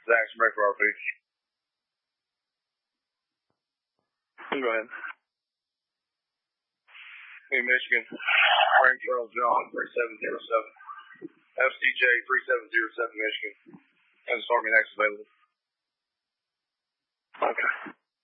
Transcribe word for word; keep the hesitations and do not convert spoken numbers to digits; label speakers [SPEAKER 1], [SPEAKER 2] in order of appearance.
[SPEAKER 1] Zach, ready for R P. Go ahead. Hey, Michigan. Frank Charles John, three seven zero seven. F C J, three seven zero seven, Michigan. And Stormy next available. Okay.